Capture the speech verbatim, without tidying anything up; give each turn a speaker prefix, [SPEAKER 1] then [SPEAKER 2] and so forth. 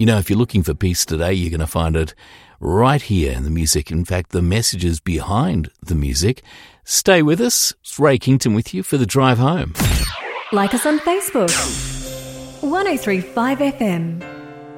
[SPEAKER 1] You know, if you're looking for peace today, you're going to find it right here in the music. In fact, the messages behind the music. Stay with us. It's Ray Kington with you for the drive home.
[SPEAKER 2] Like us on Facebook. one oh three point five F M.